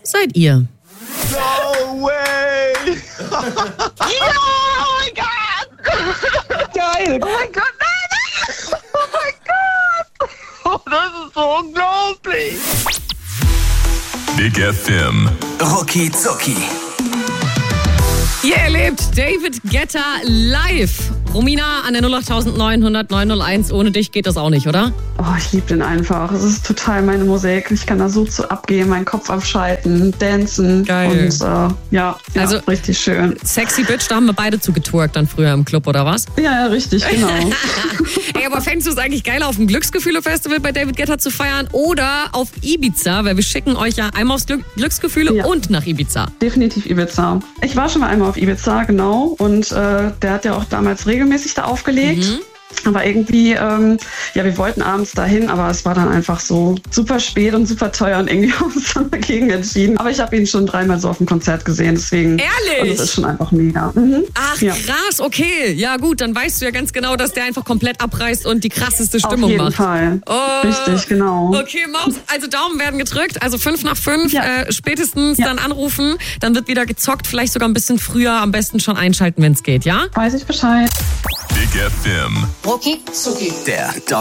seid ihr. No way! Ja, oh mein Gott! Geil! Oh mein Gott, nein! Oh mein Gott! Oh, das ist so unglaublich! Big FM. Rucki Zucki. Ihr erlebt David Guetta live. Romina an der 08900 ohne dich geht das auch nicht, oder? Oh, ich liebe den einfach. Es ist total meine Musik. Ich kann da so zu abgehen, meinen Kopf abschalten, dancen. Geil. Und ja, Also- richtig schön. Sexy Bitch, da haben wir beide zu getwerkt dann früher im Club, oder was? Ja, richtig, genau. Ey, aber fändest du es eigentlich geil, auf dem Glücksgefühle-Festival bei David Guetta zu feiern oder auf Ibiza? Weil wir schicken euch ja einmal aufs Glücksgefühle Ja. und nach Ibiza. Definitiv Ibiza. Ich war schon mal einmal auf Ibiza, genau. Und der hat ja auch damals regelmäßig da aufgelegt. Aber irgendwie, wir wollten abends dahin, aber es war dann einfach so super spät und super teuer und irgendwie haben wir uns dann dagegen entschieden. Aber ich habe ihn schon 3-mal so auf dem Konzert gesehen, deswegen. Ehrlich? Und das ist schon einfach mega. Mhm. Ach, Ja. krass, okay. Ja gut, dann weißt du ja ganz genau, dass der einfach komplett abreißt und die krasseste Stimmung Auf jeden macht. Fall. Oh. Richtig, genau. Okay, Maus, also Daumen werden gedrückt, also 5 nach 5, Ja. spätestens Ja. dann anrufen, dann wird wieder gezockt, vielleicht sogar ein bisschen früher, am besten schon einschalten, wenn es geht, ja? Weiß ich Bescheid. Big FM. Der